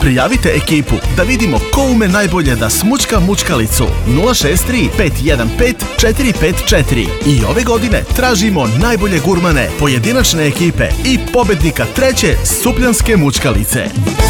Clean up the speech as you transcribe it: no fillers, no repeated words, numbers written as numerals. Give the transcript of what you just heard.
Prijavite ekipu da vidimo ko ume najbolje da smučka mučkalicu. 063 515 454. I ove godine tražimo najbolje gurmane, pojedinačne ekipe i pobednika treće Supljanske mučkalice.